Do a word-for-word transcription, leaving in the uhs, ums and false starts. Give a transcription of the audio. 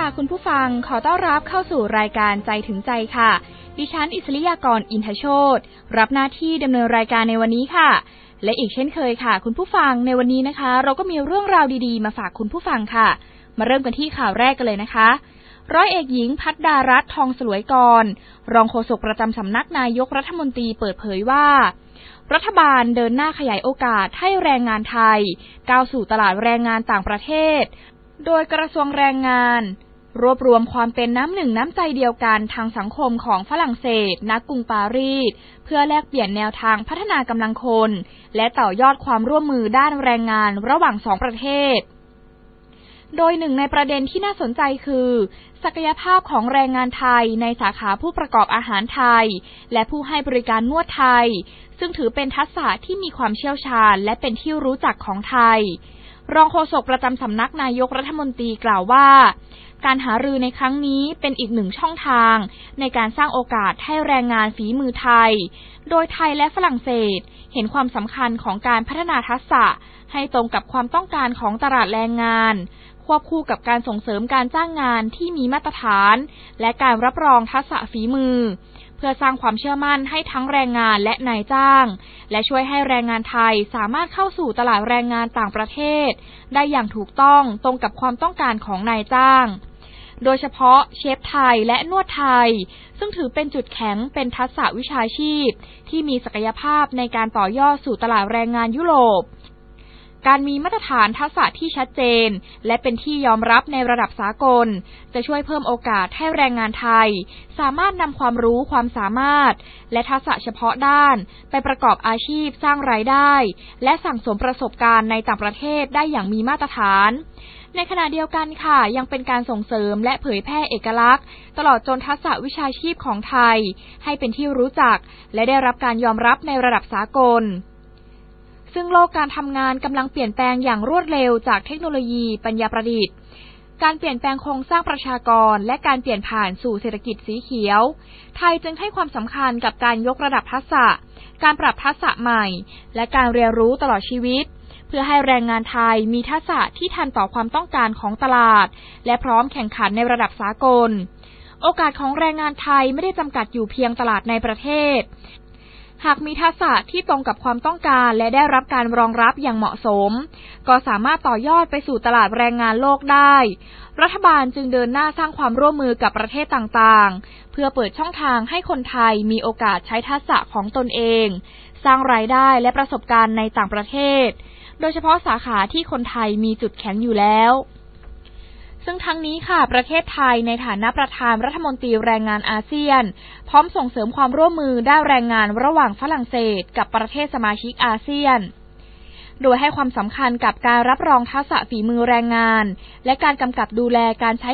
ค่ะคุณผู้ฟังขอต้อนรับเข้าสู่รายการใจถึงใจค่ะดิฉันอิสริยากรอินทโชติรับหน้าที่ดำเนินรายการในวันนี้ค่ะและอีกเช่นเคยค่ะคุณผู้ฟังในวันนี้นะคะเราก็มีเรื่องราวดีๆมาฝากคุณผู้ฟังค่ะมาเริ่มกันที่ข่าวแรกกันเลยนะคะร้อยเอกหญิงภัทรดารัตน์ทองสลวยกรรองโฆษกประจำสำนักนายกรัฐมนตรีเปิดเผยว่ารัฐบาลเดินหน้าขยายโอกาสให้แรงงานไทยก้าวสู่ตลาดแรงงานต่างประเทศโดยกระทรวงแรงงานรวบรวมความเป็นน้ำหนึ่งน้ำใจเดียวกันทางสังคมของฝรั่งเศสณกรุงปารีสเพื่อแลกเปลี่ยนแนวทางพัฒนากำลังคนและต่อยอดความร่วมมือด้านแรงงานระหว่างสองประเทศโดยหนึ่งในประเด็นที่น่าสนใจคือศักยภาพของแรงงานไทยในสาขาผู้ประกอบอาหารไทยและผู้ให้บริการนวดไทยซึ่งถือเป็นทักษะที่มีความเชี่ยวชาญและเป็นที่รู้จักของไทยรองโฆษกประจำสำนักนายกรัฐมนตรีกล่าวว่าการหารือในครั้งนี้เป็นอีกหนึ่งช่องทางในการสร้างโอกาสให้แรงงานฝีมือไทยโดยไทยและฝรั่งเศสเห็นความสำคัญของการพัฒนาทักษะให้ตรงกับความต้องการของตลาดแรงงานควบคู่กับการส่งเสริมการจ้างงานที่มีมาตรฐานและการรับรองทักษะฝีมือเพื่อสร้างความเชื่อมั่นให้ทั้งแรงงานและนายจ้างและช่วยให้แรงงานไทยสามารถเข้าสู่ตลาดแรงงานต่างประเทศได้อย่างถูกต้องตรงกับความต้องการของนายจ้างโดยเฉพาะเชฟไทยและนวดไทยซึ่งถือเป็นจุดแข็งเป็นทักษะวิชาชีพที่มีศักยภาพในการต่อยอดสู่ตลาดแรงงานยุโรปการมีมาตรฐานทักษะที่ชัดเจนและเป็นที่ยอมรับในระดับสากลจะช่วยเพิ่มโอกาสให้แรงงานไทยสามารถนำความรู้ความสามารถและทักษะเฉพาะด้านไปประกอบอาชีพสร้างรายได้และสั่งสมประสบการณ์ในต่างประเทศได้อย่างมีมาตรฐานในขณะเดียวกันค่ะยังเป็นการส่งเสริมและเผยแพร่เอกลักษณ์ตลอดจนทักษะวิชาชีพของไทยให้เป็นที่รู้จักและได้รับการยอมรับในระดับสากลซึ่งโลกการทำงานกำลังเปลี่ยนแปลงอย่างรวดเร็วจากเทคโนโลยีปัญญาประดิษฐ์การเปลี่ยนแปลงโครงสร้างประชากรและการเปลี่ยนผ่านสู่เศรษฐกิจสีเขียวไทยจึงให้ความสำคัญกับการยกระดับทักษะการปรับทักษะใหม่และการเรียนรู้ตลอดชีวิตเพื่อให้แรงงานไทยมีทักษะที่ทันต่อความต้องการของตลาดและพร้อมแข่งขันในระดับสากลโอกาสของแรงงานไทยไม่ได้จำกัดอยู่เพียงตลาดในประเทศหากมีทักษะที่ตรงกับความต้องการและได้รับการรองรับอย่างเหมาะสมก็สามารถต่อยอดไปสู่ตลาดแรงงานโลกได้รัฐบาลจึงเดินหน้าสร้างความร่วมมือกับประเทศต่างๆเพื่อเปิดช่องทางให้คนไทยมีโอกาสใช้ทักษะของตนเองสร้างรายได้และประสบการณ์ในต่างประเทศโดยเฉพาะสาขาที่คนไทยมีจุดแข็งอยู่แล้วซึ่งทั้งนี้ค่ะประเทศไทยในฐานะประธานรัฐมนตรีแรงงานอาเซียนพร้อมส่งเสริมความร่วมมือด้านแรงงานระหว่างฝรั่งเศสกับประเทศสมาชิกอาเซียนโดยให้ความสำคัญกับการรับรองทักษะฝีมือแรงงานและการกำกับดูแลการใช้